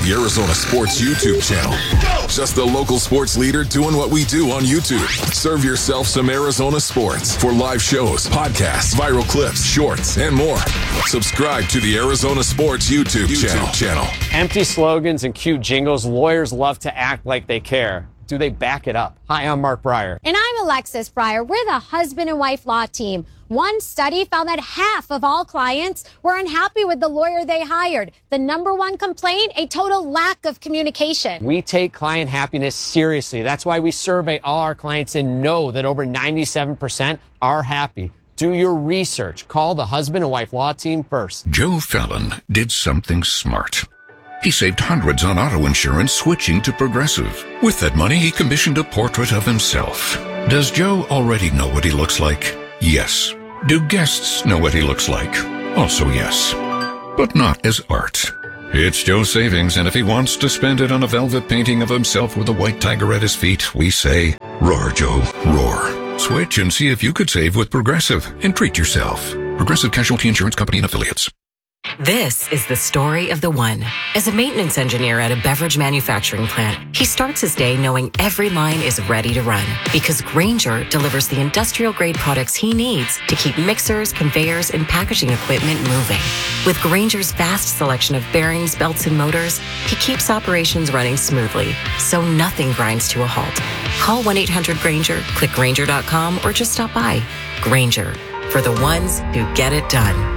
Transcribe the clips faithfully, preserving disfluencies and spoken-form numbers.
the Arizona Sports YouTube channel. Just the local sports leader doing what we do on YouTube. Serve yourself some Arizona sports for live shows, podcasts, viral clips, shorts, and more. Subscribe to the Arizona Sports YouTube, YouTube channel. channel. Empty slogans and cute jingles. Lawyers love to act like they care. Do they back it up? Hi, I'm Mark Breyer. And I'm Alexis Breyer. We're the husband and wife law team. One study found that half of all clients were unhappy with the lawyer they hired. The number one complaint, a total lack of communication. We take client happiness seriously. That's why we survey all our clients and know that over ninety-seven percent are happy. Do your research. Call the husband and wife law team first. Joe Fallon did something smart. He saved hundreds on auto insurance switching to Progressive. With that money, he commissioned a portrait of himself. Does Joe already know what he looks like? Yes. Do guests know what he looks like? Also yes. But not as art. It's Joe's savings, and if he wants to spend it on a velvet painting of himself with a white tiger at his feet, we say, roar, Joe, roar. Switch and see if you could save with Progressive and treat yourself. Progressive Casualty Insurance Company and Affiliates. This is the story of the one. As a maintenance engineer at a beverage manufacturing plant, he starts his day knowing every line is ready to run because Grainger delivers the industrial-grade products he needs to keep mixers, conveyors, and packaging equipment moving. With Grainger's vast selection of bearings, belts, and motors, he keeps operations running smoothly, so nothing grinds to a halt. Call one eight hundred Grainger, click Grainger dot com, or just stop by. Grainger, for the ones who get it done.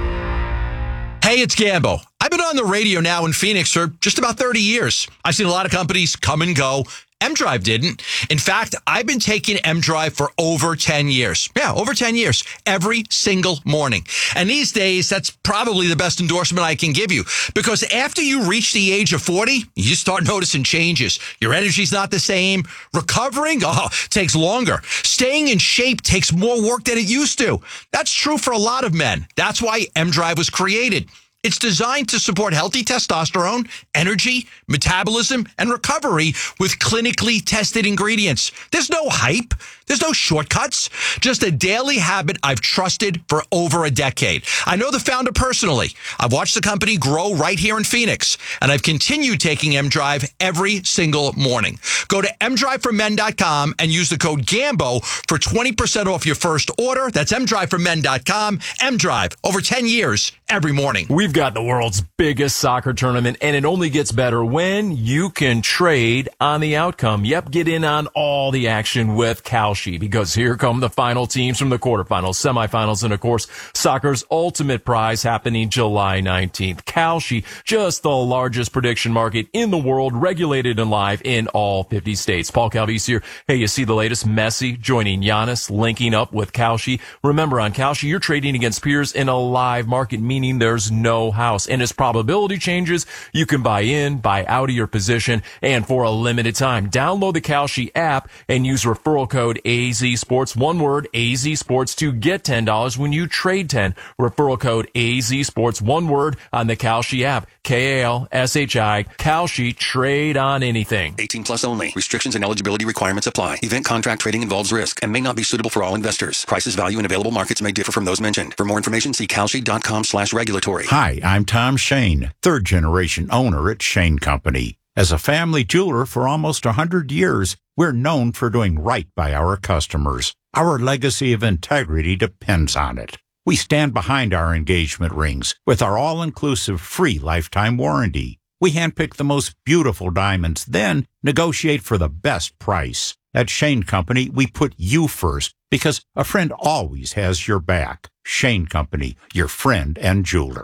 Hey, it's Gambo. I've been on the radio now in Phoenix for just about thirty years. I've seen a lot of companies come and go. M-Drive didn't. In fact, I've been taking M-Drive for over ten years. Yeah, over ten years. Every single morning. And these days, that's probably the best endorsement I can give you. Because after you reach the age of forty, you start noticing changes. Your energy's not the same. Recovering, oh, takes longer. Staying in shape takes more work than it used to. That's true for a lot of men. That's why M-Drive was created. It's designed to support healthy testosterone, energy, metabolism, and recovery with clinically tested ingredients. There's no hype. There's no shortcuts. Just a daily habit I've trusted for over a decade. I know the founder personally. I've watched the company grow right here in Phoenix, and I've continued taking M-Drive every single morning. Go to m drive for men dot com and use the code GAMBO for twenty percent off your first order. That's m drive for men dot com. M-Drive, over ten years, every morning. We've got the world's biggest soccer tournament, and it only gets better when you can trade on the outcome. Yep, get in on all the action with Kalshi, because here come the final teams from the quarterfinals, semifinals, and of course, soccer's ultimate prize happening July nineteenth. Kalshi, just the largest prediction market in the world, regulated and live in all fifty states. Paul Calvise here. Hey, you see the latest? Messi joining Giannis, linking up with Kalshi. Remember, on Kalshi, you're trading against peers in a live market, meaning there's no house. And as probability changes, you can buy in, buy out of your position, and for a limited time. Download the Kalshi app and use referral code A Z Sports, one word, A Z Sports, to get ten dollars when you trade ten. Referral code A Z Sports, one word, on the Kalshi app. K A L S H I, Kalshi, trade on anything. eighteen plus only. Restrictions and eligibility requirements apply. Event contract trading involves risk and may not be suitable for all investors. Prices, value, and available markets may differ from those mentioned. For more information, see kalshi dot com slash regulatory. Hi, I'm Tom Shane, third generation owner at Shane Company. As a family jeweler for almost one hundred years, we're known for doing right by our customers. Our legacy of integrity depends on it. We stand behind our engagement rings with our all-inclusive free lifetime warranty. We handpick the most beautiful diamonds, then negotiate for the best price. At Shane Company, we put you first because a friend always has your back. Shane Company, your friend and jeweler.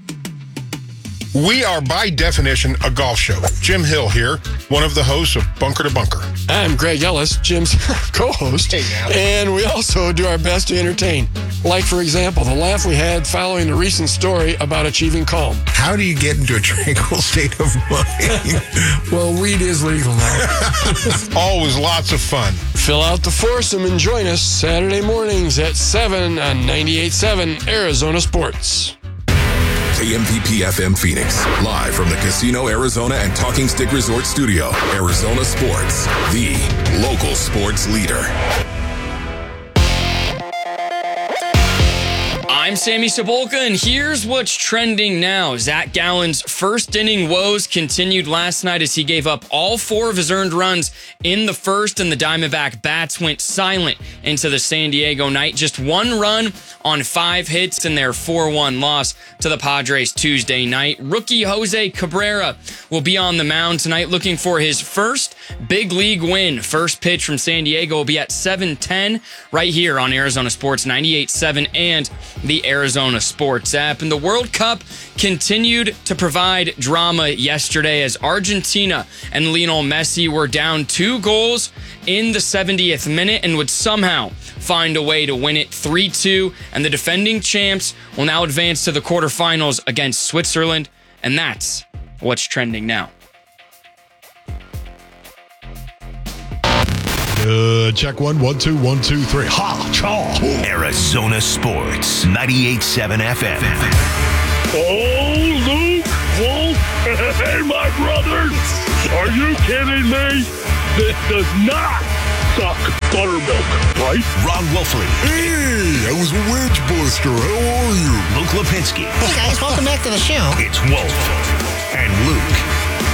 We are, by definition, a golf show. Jim Hill here, one of the hosts of Bunker to Bunker. I'm Greg Ellis, Jim's co-host, hey, and we also do our best to entertain. Like, for example, the laugh we had following the recent story about achieving calm. How do you get into a tranquil state of mind? Well, weed is legal now. Always lots of fun. Fill out the foursome and join us Saturday mornings at seven on ninety-eight point seven Arizona Sports. A M V P F M Phoenix, live from the Casino Arizona and Talking Stick Resort Studio. Arizona Sports, the local sports leader. I'm Sammy Cebulka, and here's what's trending now. Zach Gallen's first inning woes continued last night as he gave up all four of his earned runs in the first, and the Diamondback bats went silent into the San Diego night. Just one run on five hits in their four one loss to the Padres Tuesday night. Rookie Jose Cabrera will be on the mound tonight looking for his first big league win. First pitch from San Diego will be at seven ten right here on Arizona Sports ninety-eight point seven and the Arizona Sports app. And the World Cup continued to provide drama yesterday as Argentina and Lionel Messi were down two goals in the seventieth minute and would somehow find a way to win it three two. And the defending champs will now advance to the quarterfinals against Switzerland. And that's what's trending now. Uh, check one, one, two, one, two, three. Ha, chaw. Arizona Sports, ninety-eight point seven F M. Oh, Luke, Wolf, hey, my brothers. Are you kidding me? This does not suck buttermilk, right? Ron Wolfley. Hey, I was a wedge buster. How are you? Luke Lipinski. Hey, guys, welcome back to the show. It's Wolf and Luke.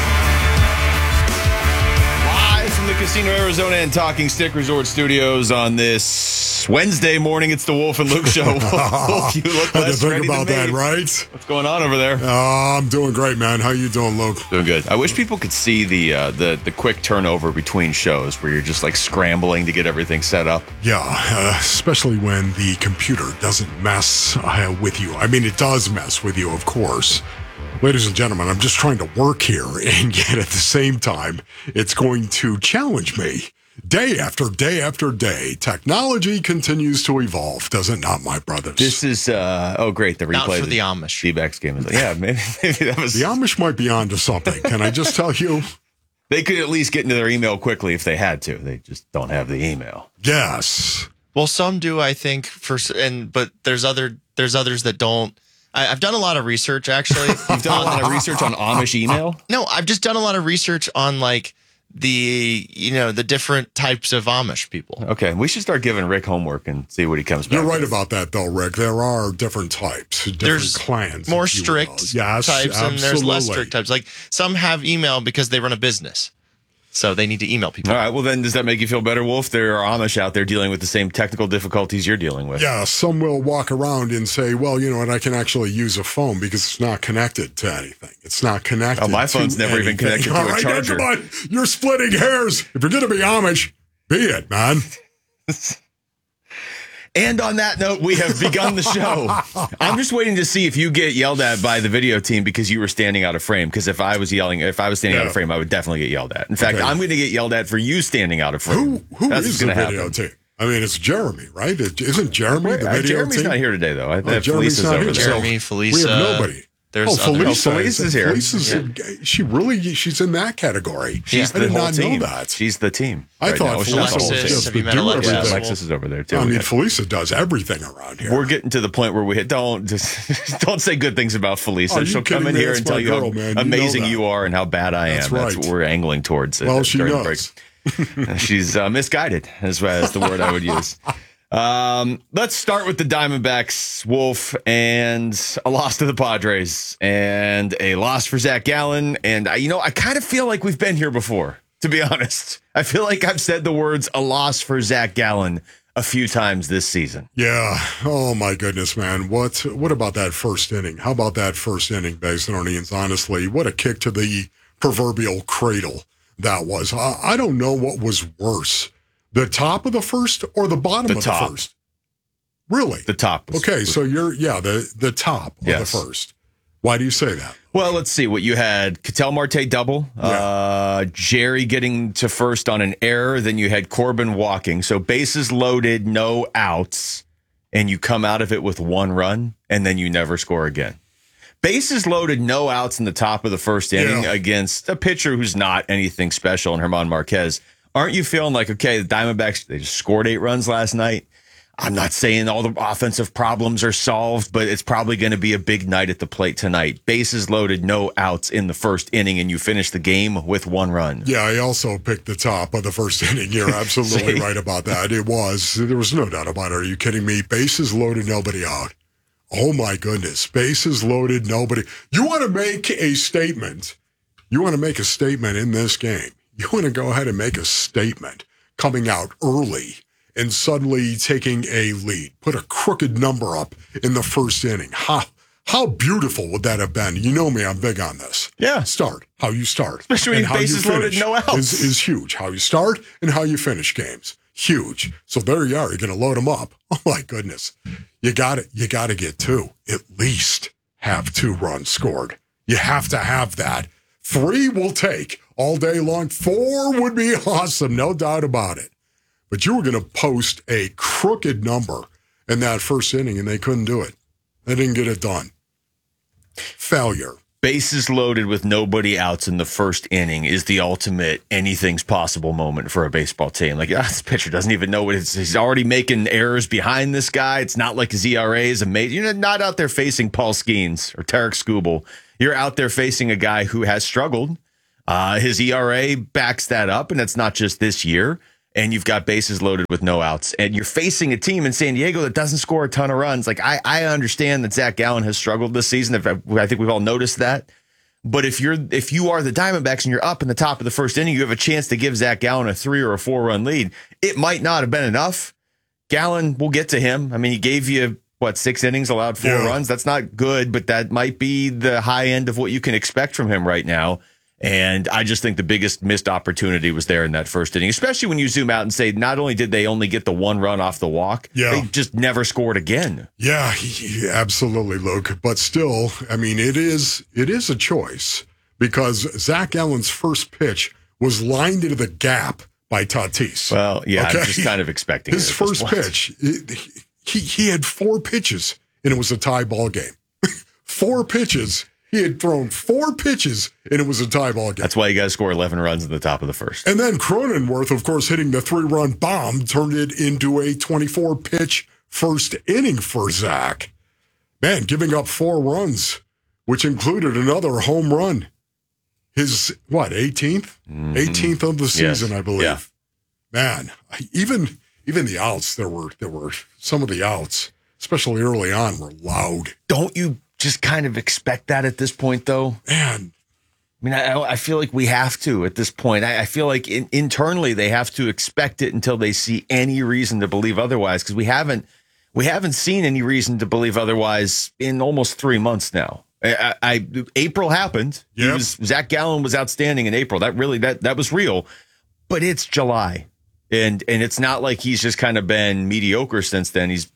From the Casino Arizona and Talking Stick Resort Studios on this Wednesday morning, it's the Wolf and Luke Show. Wolf, you look I had to less think ready about than me. that, right? What's going on over there? Uh, I'm doing great, man. How you doing, Luke? Doing good. I wish people could see the uh, the the quick turnover between shows where you're just like scrambling to get everything set up. Yeah, uh, especially when the computer doesn't mess uh, with you. I mean, it does mess with you, of course. Ladies and gentlemen, I'm just trying to work here, and yet at the same time, it's going to challenge me. Day after day after day, technology continues to evolve, does it not, my brothers? This is, uh, oh, great, the replay. Not for of the, the Amish. D-backs game is like, yeah, maybe, maybe that was... The Amish might be onto something. Can I just tell you? They could at least get into their email quickly if they had to. They just don't have the email. Yes. Well, some do, I think, for and but there's other there's others that don't. I, I've done a lot of research, actually. You've done a lot of research on Amish email? No, I've just done a lot of research on like the you know the different types of Amish people. Okay, we should start giving Rick homework and see what he comes back You're right with. about that, though, Rick. There are different types, different There's clans. more if you strict will. Yes, types, and there's less absolutely. strict types. Like some have email because they run a business, so they need to email people. All right, well then, does that make you feel better, Wolf? There are Amish out there dealing with the same technical difficulties you're dealing with. Yeah, some will walk around and say, well, you know what, I can actually use a phone because it's not connected to anything. It's not connected Oh, my to phone's never even anything. connected to All a right, now, charger. Come on, you're splitting hairs. If you're going to be Amish, be it, man. And on that note, we have begun the show. I'm just waiting to see if you get yelled at by the video team because you were standing out of frame. Because if I was yelling, if I was standing Yeah. out of frame, I would definitely get yelled at. In fact, Okay. I'm going to get yelled at for you standing out of frame. Who who That's is what's the gonna video happen. team? I mean, it's Jeremy, right? It, isn't Jeremy the Uh, video Jeremy's team? not here today, though. I Oh, think Jeremy's Felisa's not over here. there. Jeremy, So Felisa. We have nobody. There's oh, other- Felisa's, Oh, Felisa's here. Felisa's Yeah. she really, she's in that category. She's I the did whole not team. know that. She's the team. I right thought now. Well, she's not the whole Alexis, team. just have you to met do Alexis? Yeah, everything. Alexis is over there too. I mean, Yeah. Felisa does everything around here. We're getting to the point where we hit. Don't just don't say good things about Felisa. Are you She'll kidding come in me? here That's and tell my you girl, how man. You know amazing that. you are and how bad I am. That's That's right. what we're angling towards. uh, Well, she during the knows. break. She's uh, misguided, as well as the word I would use. Um, let's start with the Diamondbacks, Wolf, and a loss to the Padres, and a loss for Zach Gallen. And I, you know, I kind of feel like we've been here before. To be honest, I feel like I've said the words "a loss for Zach Gallen" a few times this season. Yeah. Oh my goodness, man. What what about that first inning? How about that first inning, Basinonians? Honestly, what a kick to the proverbial cradle that was. I, I don't know what was worse, the top of the first or the bottom The of top. the first. Really? The top. Was, Okay, was- so you're yeah the the top Yes. of the first. Why do you say that? Well, let's see what you had. Ketel Marte double, uh, Jerry getting to first on an error. Then you had Corbin walking. So bases loaded, no outs, and you come out of it with one run, and then you never score again. Bases loaded, no outs in the top of the first inning Yeah. against a pitcher who's not anything special in Herman Marquez. Aren't you feeling like, okay, the Diamondbacks, they just scored eight runs last night? I'm not saying all the offensive problems are solved, but it's probably going to be a big night at the plate tonight. Bases loaded, no outs in the first inning, and you finish the game with one run. Yeah, I also picked the top of the first inning. You're absolutely right about that. It was. There was no doubt about it. Are you kidding me? Bases loaded, nobody out. Oh, my goodness. Bases loaded, nobody. You want to make a statement. You want to make a statement in this game. You want to go ahead and make a statement coming out early and suddenly taking a lead. Put a crooked number up in the first inning. How, how beautiful would that have been? You know me, I'm big on this. Yeah. Start. How you start. Especially when and how bases you loaded, finish no outs. Is, is huge. How you start and how you finish games. Huge. So there you are. You're going to load them up. Oh, my goodness. You got it. You got to get two. At least have two runs scored. You have to have that. Three will take all day long. Four would be awesome. No doubt about it. But you were going to post a crooked number in that first inning, and they couldn't do it. They didn't get it done. Failure. Bases loaded with nobody outs in the first inning is the ultimate anything's possible moment for a baseball team. Like, ah, this pitcher doesn't even know what it's. He's already making errors behind this guy. It's not like his E R A is amazing. You're not out there facing Paul Skeens or Tarek Skubal. You're out there facing a guy who has struggled. Uh, his E R A backs that up, and that's not just this year. And you've got bases loaded with no outs, and you're facing a team in San Diego that doesn't score a ton of runs. Like, I, I understand that Zach Gallen has struggled this season. I think we've all noticed that. But if you're if you are the Diamondbacks and you're up in the top of the first inning, you have a chance to give Zach Gallen a three or a four run lead. It might not have been enough. Gallen, we'll get to him. I mean, he gave you what six innings, allowed four yeah. runs. That's not good, but that might be the high end of what you can expect from him right now. And I just think the biggest missed opportunity was there in that first inning, especially when you zoom out and say, not only did they only get the one run off the walk, yeah. they just never scored again. Yeah, absolutely, Luke. But still, I mean, it is it is a choice because Zach Gallen's first pitch was lined into the gap by Tatis. Well, yeah, okay? I'm just kind of expecting his it first pitch. It, he he had four pitches, and it was a tie ball game. Four pitches. He had thrown four pitches, and it was a tie ball game. That's why you got to score eleven runs in the top of the first. And then Cronenworth, of course, hitting the three-run bomb, turned it into a twenty-four pitch first inning for Zach. Man, giving up four runs, which included another home run. His, what, eighteenth? Mm-hmm. eighteenth of the season, yes. I believe. Yeah. Man, even even the outs, there were there were some of the outs, especially early on, were loud. Don't you just kind of expect that at this point, though? Man. I mean, I, I feel like we have to at this point. I, I feel like in, internally they have to expect it until they see any reason to believe otherwise, because we haven't we haven't seen any reason to believe otherwise in almost three months now. I, I April happened. Yep. He was, Zach Gallen was outstanding in April. That really that that was real. But it's July, and and it's not like he's just kind of been mediocre since then. He's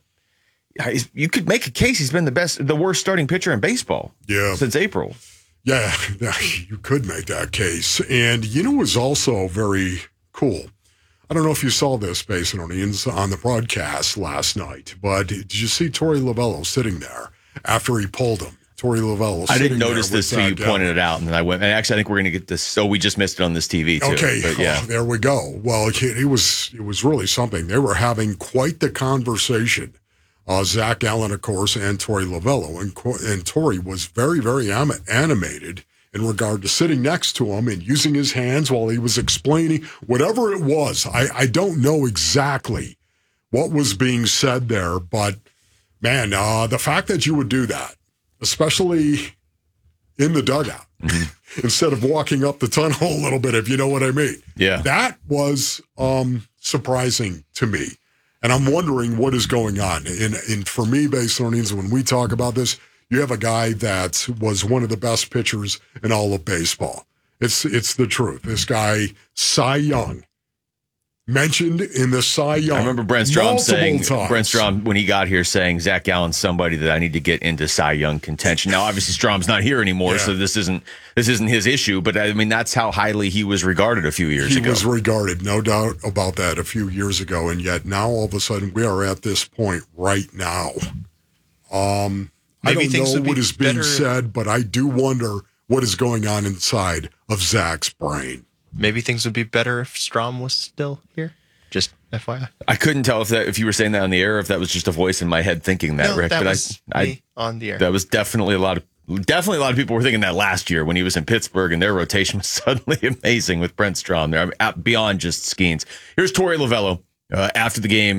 You could make a case he's been the best, the worst starting pitcher in baseball yeah. since April. Yeah, you could make that case. And you know what was also very cool? I don't know if you saw this, Basinonians, on the broadcast last night, but did you see Torey Lovullo sitting there after he pulled him? Torey Lovullo. I didn't notice this till you pointed it out, and then I went. And actually, I think we're going to get this. So we just missed it on this T V too. Okay, but yeah, oh, there we go. Well, it was it was really something. They were having quite the conversation. Uh, Zach Gallen, of course, and Torey Lovullo. And, and Torey was very, very am- animated in regard to sitting next to him and using his hands while he was explaining whatever it was. I, I don't know exactly what was being said there, but, man, uh, the fact that you would do that, especially in the dugout, mm-hmm. instead of walking up the tunnel a little bit, if you know what I mean. Yeah. That was um, surprising to me. And I'm wondering what is going on. And, and for me, Basinonians, when we talk about this, you have a guy that was one of the best pitchers in all of baseball. It's it's the truth. This guy, Cy Young, mentioned in the Cy Young. I remember Brent Strom saying, times. Brent Strom, when he got here, saying Zach Gallen's somebody that I need to get into Cy Young contention. Now, obviously, Strom's not here anymore, yeah. so this isn't this isn't his issue. But I mean, that's how highly he was regarded a few years he ago. He was regarded, no doubt about that, a few years ago, and yet now all of a sudden we are at this point right now. Um, I don't know what is being said, but I do wonder what is going on inside of Zach's brain. Maybe things would be better if Strom was still here. Just F Y I. I couldn't tell if that if you were saying that on the air, or if that was just a voice in my head thinking that, no, Rick. That but was I, me I, on the air. That was definitely a lot of definitely a lot of people were thinking that last year when he was in Pittsburgh and their rotation was suddenly amazing with Brent Strom there. I mean, beyond just Skeens. Here's Torey Lovullo uh, after the game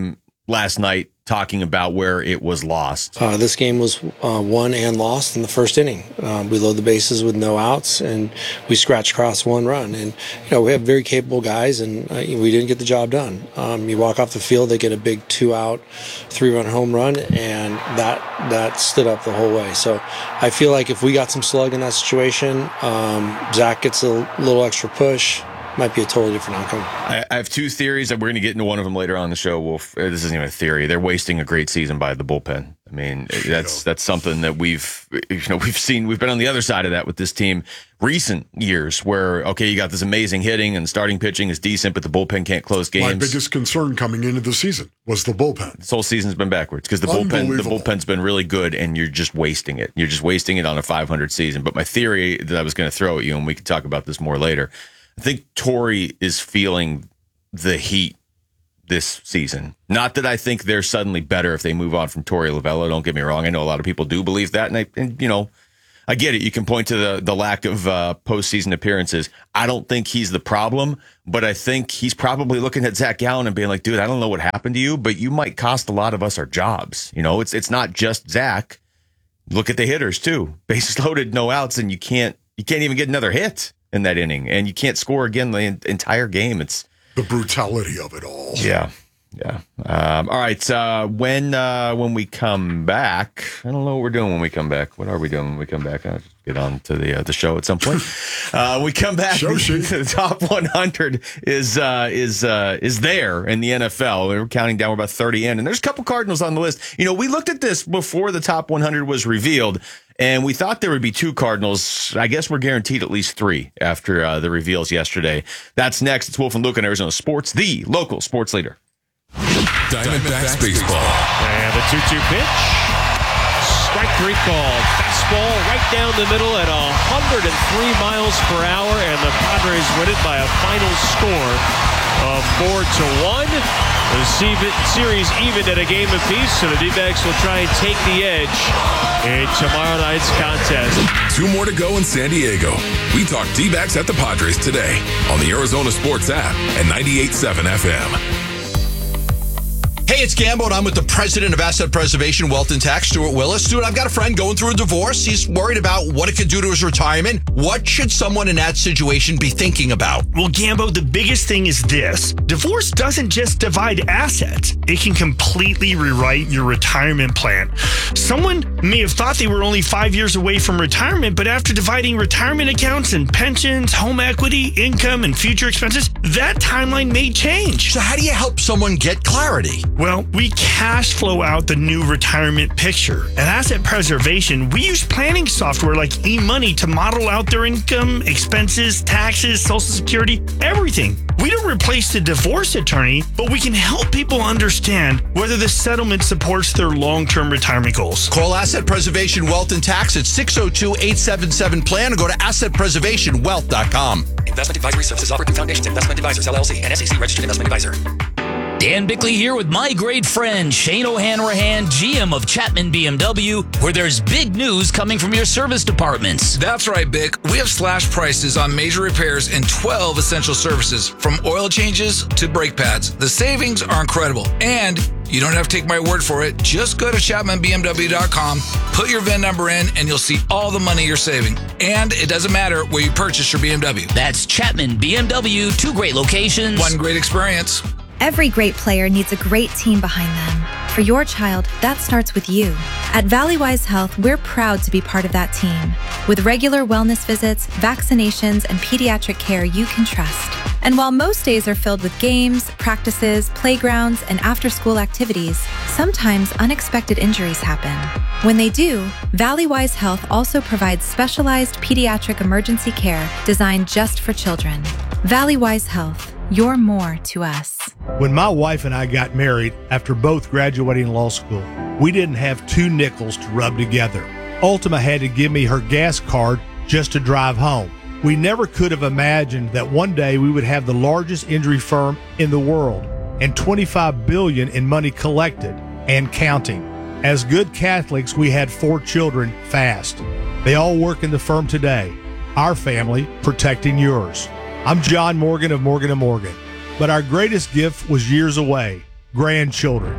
last night talking about where it was lost. Uh, this game was uh, won and lost in the first inning. Um, we load the bases with no outs, and we scratch across one run. And you know we have very capable guys, and uh, we didn't get the job done. Um, you walk off the field, they get a big two-out, three-run home run, and that that stood up the whole way. So I feel like if we got some slug in that situation, um, Zach gets a little extra push. Might be a totally different outcome. I, I have two theories, and we're going to get into one of them later on in the show, Wolf. This isn't even a theory. They're wasting a great season by the bullpen. I mean, that's that's something that we've you know we've seen. We've been on the other side of that with this team recent years, where okay, you got this amazing hitting and starting pitching is decent, but the bullpen can't close games. My biggest concern coming into the season was the bullpen. This whole season's been backwards because the bullpen the bullpen's been really good, and you're just wasting it. You're just wasting it on a five hundred season. But my theory that I was going to throw at you, and we can talk about this more later. I think Torey is feeling the heat this season. Not that I think they're suddenly better if they move on from Torey Lovullo. Don't get me wrong. I know a lot of people do believe that. And, I, and you know, I get it. You can point to the, the lack of uh, postseason appearances. I don't think he's the problem, but I think he's probably looking at Zach Gallen and being like, dude, I don't know what happened to you, but you might cost a lot of us our jobs. You know, it's it's not just Zach. Look at the hitters, too. Bases loaded, no outs, and you can't you can't even get another hit in that inning, and you can't score again the entire game. It's the brutality of it all. Yeah, yeah. Um, all right. Uh, when uh, when we come back, I don't know what we're doing when we come back. What are we doing when we come back? I'll just get on to the uh, the show at some point. Uh, we come back. Show sheet. The top one hundred is uh, is uh, is there in the N F L. We're counting down. We're about thirty in, and there's a couple Cardinals on the list. You know, we looked at this before the top one hundred was revealed. And we thought there would be two Cardinals. I guess we're guaranteed at least three after uh, the reveals yesterday. That's next. It's Wolf and Luke on Arizona Sports, the local sports leader. Diamondbacks baseball. And the two two pitch. Strike three called. Fastball right down the middle at one hundred three miles per hour. And the Padres win it by a final score of four to one. The series even at a game apiece, so the D-backs will try and take the edge in tomorrow night's contest. Two more to go in San Diego. We talk D-backs at the Padres today on the Arizona Sports app and ninety-eight point seven F M. Hey, it's Gambo, and I'm with the president of Asset Preservation, Wealth and Tax, Stuart Willis. Stuart, I've got a friend going through a divorce. He's worried about what it could do to his retirement. What should someone in that situation be thinking about? Well, Gambo, the biggest thing is this. Divorce doesn't just divide assets. It can completely rewrite your retirement plan. Someone may have thought they were only five years away from retirement, but after dividing retirement accounts and pensions, home equity, income, and future expenses, that timeline may change. So how do you help someone get clarity? Well, we cash flow out the new retirement picture. At Asset Preservation, we use planning software like eMoney to model out their income, expenses, taxes, Social Security, everything. We don't replace the divorce attorney, but we can help people understand whether the settlement supports their long-term retirement goals. Call Asset Preservation Wealth and Tax at six oh two, eight seven seven, plan or go to asset preservation wealth dot com. Investment advisory services offered through Foundations Investment Advisors, L L C, and S E C registered investment advisor. Dan Bickley here with my great friend Shane O'Hanrahan, G M of Chapman B M W, where there's big news coming from your service departments. That's right, Bick. We have slash prices on major repairs and twelve essential services, from oil changes to brake pads. The savings are incredible, and you don't have to take my word for it. Just go to chapman b m w dot com, put your V I N number in, and you'll see all the money you're saving. And it doesn't matter where you purchase your B M W. That's Chapman B M W, two great locations. One great experience. Every great player needs a great team behind them. For your child, that starts with you. At Valleywise Health, we're proud to be part of that team. With regular wellness visits, vaccinations, and pediatric care you can trust. And while most days are filled with games, practices, playgrounds, and after-school activities, sometimes unexpected injuries happen. When they do, Valleywise Health also provides specialized pediatric emergency care designed just for children. Valleywise Health. You're more to us. When my wife and I got married after both graduating law school, we didn't have two nickels to rub together. Ultima had to give me her gas card just to drive home. We never could have imagined that one day we would have the largest injury firm in the world and twenty-five billion dollars in money collected and counting. As good Catholics, we had four children fast. They all work in the firm today. Our family protecting yours. I'm John Morgan of Morgan and Morgan, but our greatest gift was years away, grandchildren.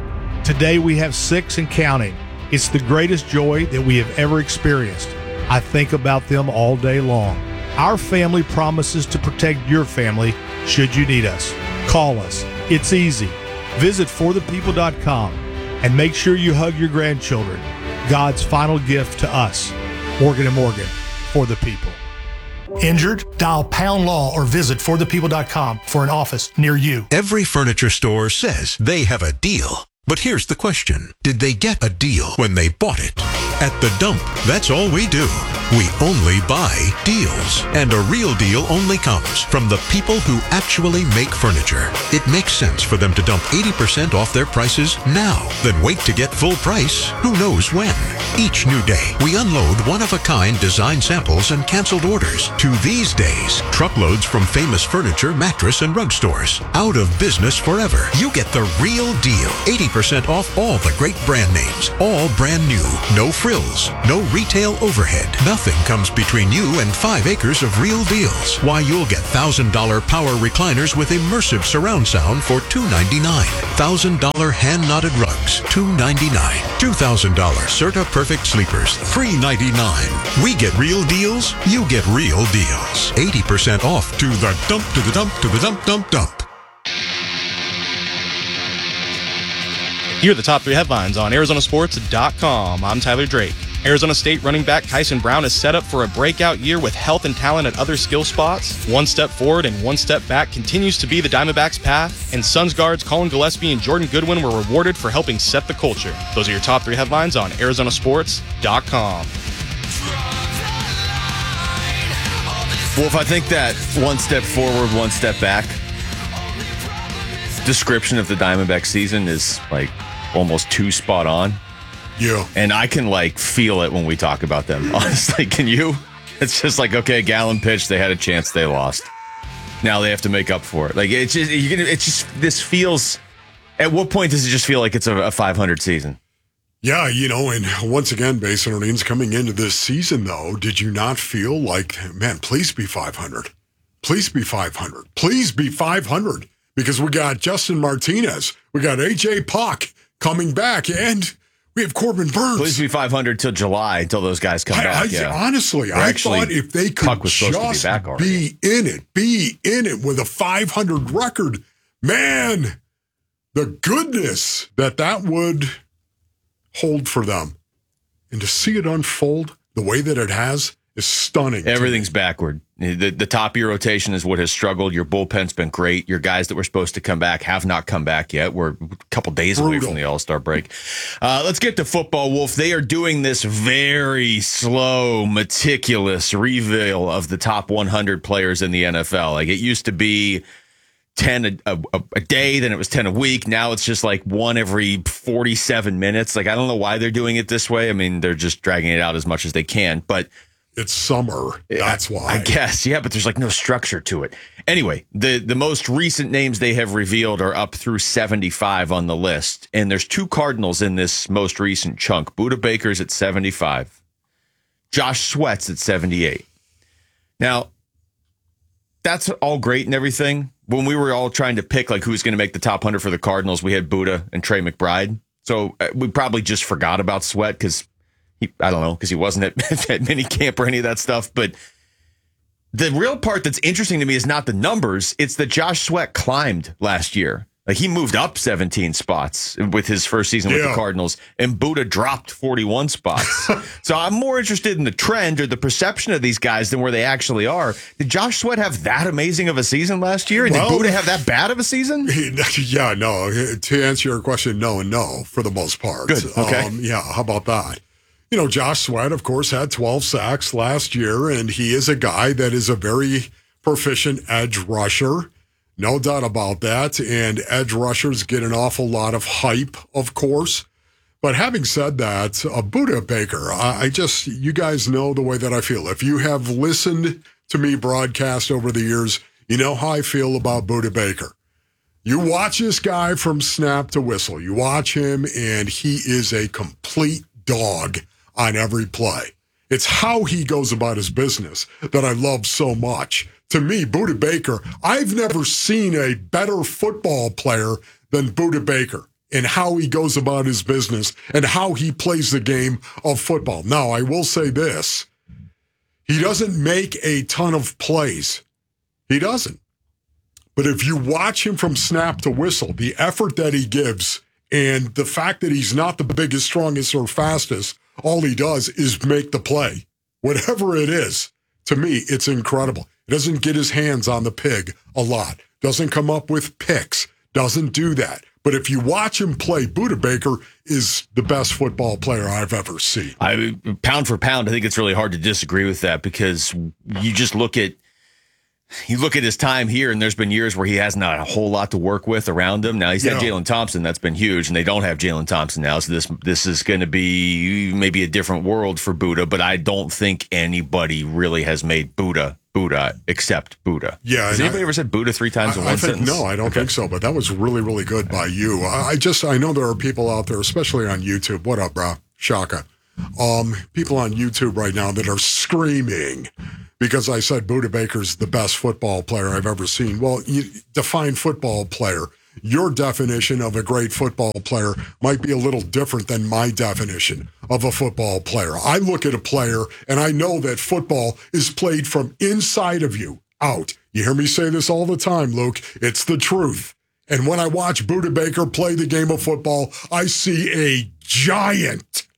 Today we have six and counting. It's the greatest joy that we have ever experienced. I think about them all day long. Our family promises to protect your family should you need us. Call us. It's easy. Visit for the people dot com and make sure you hug your grandchildren. God's final gift to us. Morgan and Morgan, for the people. Injured? Dial Pound Law or visit for the people dot com for an office near you. Every furniture store says they have a deal. But here's the question. Did they get a deal when they bought it? At The Dump, that's all we do. We only buy deals. And a real deal only comes from the people who actually make furniture. It makes sense for them to dump eighty percent off their prices now, then wait to get full price who knows when. Each new day, we unload one-of-a-kind design samples and canceled orders. To these days, truckloads from famous furniture, mattress, and rug stores. Out of business forever. You get the real deal. eighty percent off all the great brand names. All brand new. No frills. No retail overhead. Nothing comes between you and five acres of real deals. Why, you'll get one thousand dollars power recliners with immersive surround sound for two hundred ninety-nine dollars. one thousand dollars hand-knotted rugs, two hundred ninety-nine dollars. two thousand dollars Serta Perfect Sleepers, three hundred ninety-nine dollars. We get real deals, you get real deals. eighty percent off to the dump, to the dump, to the dump, dump, dump. Here are the top three headlines on Arizona Sports dot com. I'm Tyler Drake. Arizona State running back Tyson Brown is set up for a breakout year with health and talent at other skill spots. One step forward and one step back continues to be the Diamondbacks' path, and Suns guards Colin Gillespie and Jordan Goodwin were rewarded for helping set the culture. Those are your top three headlines on Arizona Sports dot com. Wolf, I think that one step forward, one step back description of the Diamondback season is like almost too spot on. Yeah. And I can like feel it when we talk about them. Honestly, can you? It's just like, okay, Gallen pitched, they had a chance, they lost. Now they have to make up for it. Like it's just, you can, it's just, this feels, at what point does it just feel like it's a, a five hundred season? Yeah, you know, and once again, base earnings coming into this season, though, did you not feel like, man, please be five hundred. Please be five hundred. Please be five hundred. Because we got Justin Martinez, we got A J Puck coming back, and we have Corbin Burns. Please be five hundred till July, until those guys come I, back. I, yeah. Honestly, Or I actually, thought if they could Puck was supposed just to be back already. be in it, be in it with a five hundred record, man, the goodness that that would hold for them. And to see it unfold the way that it has is stunning. Everything's backward. The, the top of your rotation is what has struggled. Your bullpen's been great. Your guys that were supposed to come back have not come back yet. We're a couple days Brutal. away from the All-Star break. Uh, let's get to football, Wolf. They are doing this very slow, meticulous reveal of the top one hundred players in the N F L. Like it used to be ten a, a, a day, then it was ten a week. Now it's just like one every forty-seven minutes. Like I don't know why they're doing it this way. I mean, they're just dragging it out as much as they can, but it's summer. That's why. I guess. Yeah, but there's like no structure to it. Anyway, the, the most recent names they have revealed are up through seventy-five on the list. And there's two Cardinals in this most recent chunk. Budda Baker's at seventy-five. Josh Sweat's at seventy-eight. Now, that's all great and everything. When we were all trying to pick like who's going to make the top one hundred for the Cardinals, we had Budda and Trey McBride. So uh, we probably just forgot about Sweat because He, I don't know, because he wasn't at, at mini camp or any of that stuff. But the real part that's interesting to me is not the numbers. It's that Josh Sweat climbed last year. Like he moved up seventeen spots with his first season yeah. with the Cardinals, and Budda dropped forty-one spots. So I'm more interested in the trend or the perception of these guys than where they actually are. Did Josh Sweat have that amazing of a season last year? And well, did Budda have that bad of a season? Yeah, no. To answer your question, no and no for the most part. Good. Okay. Um, yeah, how about that? You know, Josh Sweat, of course, had twelve sacks last year, and he is a guy that is a very proficient edge rusher. No doubt about that. And edge rushers get an awful lot of hype, of course. But having said that, uh, Budda Baker, I, I just, you guys know the way that I feel. If you have listened to me broadcast over the years, you know how I feel about Budda Baker. You watch this guy from snap to whistle. You watch him, and he is a complete dog on every play. It's how he goes about his business that I love so much. To me, Budda Baker, I've never seen a better football player than Budda Baker. in how he goes about his business and how he plays the game of football. Now, I will say this. He doesn't make a ton of plays. He doesn't. But if you watch him from snap to whistle, the effort that he gives and the fact that he's not the biggest, strongest, or fastest, all he does is make the play. Whatever it is, to me, it's incredible. He doesn't get his hands on the pig a lot. Doesn't come up with picks. Doesn't do that. But if you watch him play, Budda Baker is the best football player I've ever seen. I pound for pound, I think it's really hard to disagree with that because you just look at you look at his time here, and there's been years where he has not a whole lot to work with around him. Now he's had Yeah. Jalen Thompson, that's been huge, and they don't have Jalen Thompson now, so this this is going to be maybe a different world for Budda. But I don't think anybody really has made Budda Budda except Budda. Yeah, has and anybody I- ever said Budda three times in I, one I think, sentence? No, I don't Okay. think so, but that was really, really good by you. I, I just, I know there are people out there, especially on YouTube. What up, bro? Shaka. Um, people on YouTube right now that are screaming because I said Budda Baker's the best football player I've ever seen. Well, you define football player. Your definition of a great football player might be a little different than my definition of a football player. I look at a player and I know that football is played from inside of you out. You hear me say this all the time, Luke. It's the truth. And when I watch Budda Baker play the game of football, I see a giant.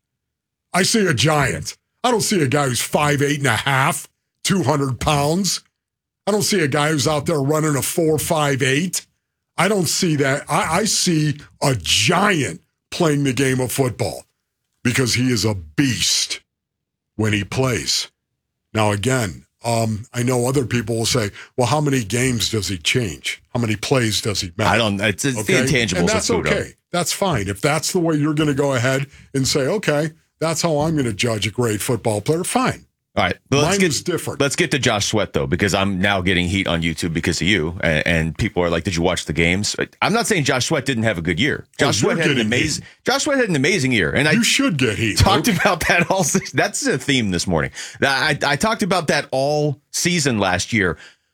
I see a giant. I don't see a guy who's five eight and a half, two hundred pounds. I don't see a guy who's out there running a four five eight. I don't see that. I, I see a giant playing the game of football because he is a beast when he plays. Now, again, um, I know other people will say, well, how many games does he change? How many plays does he make? I don't. It's, it's the intangibles And that's of Budda. okay. That's fine. If that's the way you're going to go ahead and say, okay, that's how I'm going to judge a great football player, fine. All right, but let's Mine get is different. Let's get to Josh Sweat though, because I'm now getting heat on YouTube because of you, and, and people are like, "Did you watch the games?" I'm not saying Josh Sweat didn't have a good year. Josh Oh, Sweat you're had an getting amazing. Josh Sweat had an amazing year, and I You should get heat. talked Luke. about that all. se- That's a theme this morning. I, I talked about that all season last year,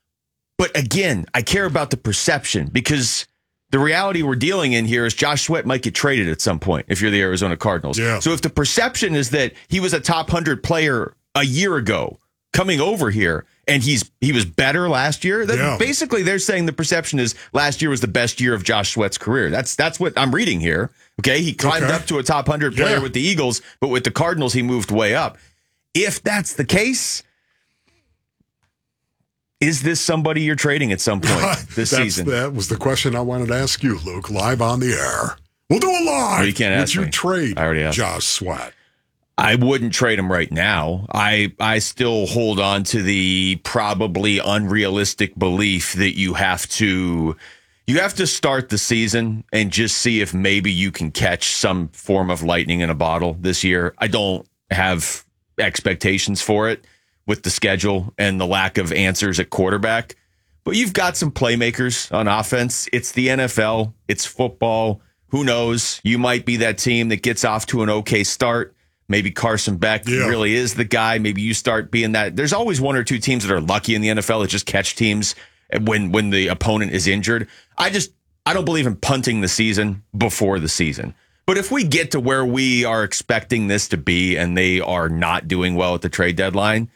but again, I care about the perception because the reality we're dealing in here is Josh Sweat might get traded at some point if you're the Arizona Cardinals. Yeah. So if the perception is that he was a top one hundred player a year ago, coming over here, and he's he was better last year. Then Yeah. basically, they're saying the perception is last year was the best year of Josh Sweat's career. That's that's what I'm reading here. Okay, he climbed Okay. up to a top one hundred player Yeah. with the Eagles, but with the Cardinals, he moved way up. If that's the case, is this somebody you're trading at some point this That's- season? That was the question I wanted to ask you, Luke, live on the air. We'll do it live. Well, you can't Would ask you me. trade I already asked. Josh Sweat? I wouldn't trade him right now. I I still hold on to the probably unrealistic belief that you have to you have to start the season and just see if maybe you can catch some form of lightning in a bottle this year. I don't have expectations for it with the schedule and the lack of answers at quarterback. But you've got some playmakers on offense. It's the N F L. It's football. Who knows? You might be that team that gets off to an okay start. Maybe Carson Beck Yeah. really is the guy. Maybe you start being that. There's always one or two teams that are lucky in the N F L that just catch teams when when the opponent is injured. I just I don't believe in punting the season before the season. But if we get to where we are expecting this to be and they are not doing well at the trade deadline,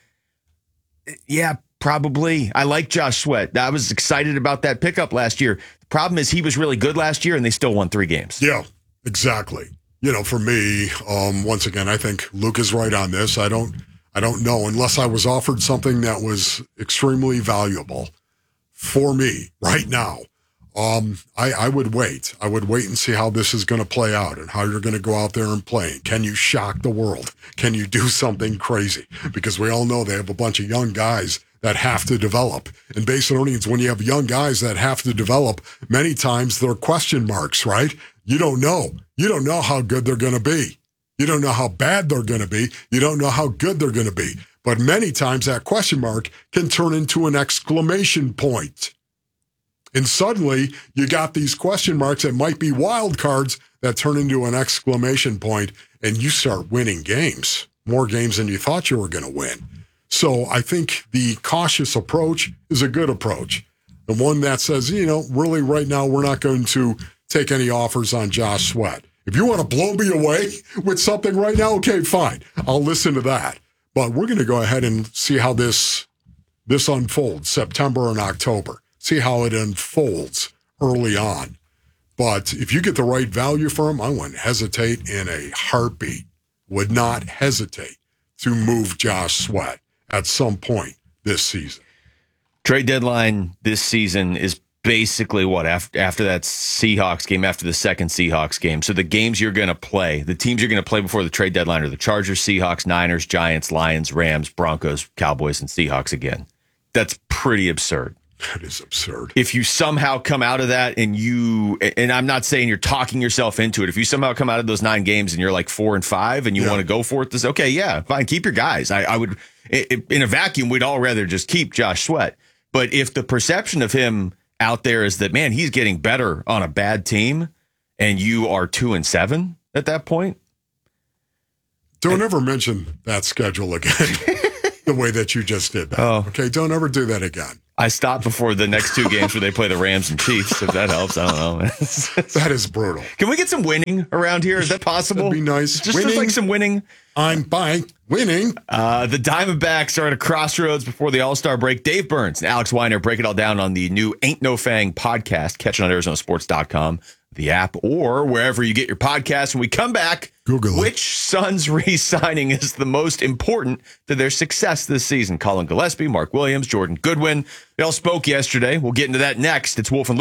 yeah, probably. I like Josh Sweat. I was excited about that pickup last year. The problem is he was really good last year and they still won three games. Yeah, exactly. You know, for me, um, once again, I think Luke is right on this. I don't, I don't know unless I was offered something that was extremely valuable for me right now. Um, I, I would wait. I would wait and see how this is going to play out and how you're going to go out there and play. Can you shock the world? Can you do something crazy? Because we all know they have a bunch of young guys that have to develop. And Base Orleans, when you have young guys that have to develop, many times they're question marks, right? You don't know. You don't know how good they're going to be. You don't know how bad they're going to be. You don't know how good they're going to be. But many times that question mark can turn into an exclamation point. And suddenly you got these question marks that might be wild cards that turn into an exclamation point, and you start winning games, more games than you thought you were going to win. So I think the cautious approach is a good approach. The one that says, you know, really right now we're not going to take any offers on Josh Sweat. If you want to blow me away with something right now, okay, fine. I'll listen to that. But we're going to go ahead and see how this this unfolds, September and October. See how it unfolds early on. But if you get the right value for him, I wouldn't hesitate in a heartbeat. Would not hesitate to move Josh Sweat at some point this season. Trade deadline this season is basically what, after, after that Seahawks game, after the second Seahawks game. So the games you're going to play, the teams you're going to play before the trade deadline are the Chargers, Seahawks, Niners, Giants, Lions, Rams, Broncos, Cowboys, and Seahawks again. That's pretty absurd. That is absurd. If you somehow come out of that and you, and I'm not saying you're talking yourself into it, if you somehow come out of those nine games and you're like four and five and you yeah. want to go for it, this okay, yeah, fine, keep your guys. I, I would, in a vacuum, we'd all rather just keep Josh Sweat. But if the perception of him out there is that, man, he's getting better on a bad team and you are two and seven at that point. Don't I, ever mention that schedule again, the way that you just did that. Oh. Okay, don't ever do that again. I stopped before the next two games where they play the Rams and Chiefs, if that helps. I don't know. That is brutal. Can we get some winning around here? Is that possible? That'd be nice. Just, winning. just like some winning. I'm buying. Winning. Uh, the Diamondbacks are at a crossroads before the All-Star break. Dave Burns and Alex Weiner break it all down on the new Ain't No Fang podcast. Catch it on Arizona Sports dot com, the app, or wherever you get your podcasts. When we come back, Google which it. Suns re-signing is the most important to their success this season? Colin Gillespie, Mark Williams, Jordan Goodwin. They all spoke yesterday. We'll get into that next. It's Wolf and